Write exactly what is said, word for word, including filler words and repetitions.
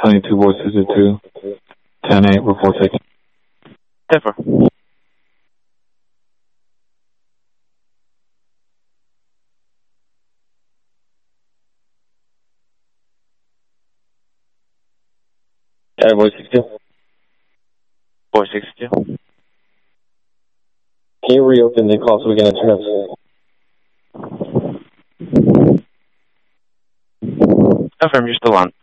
twenty-two voices at two. ten eight, report taken. Denver. Uh, voice sixty-two. Voice sixty-two. Can you reopen the call so we can enter it? Confirm you're still on.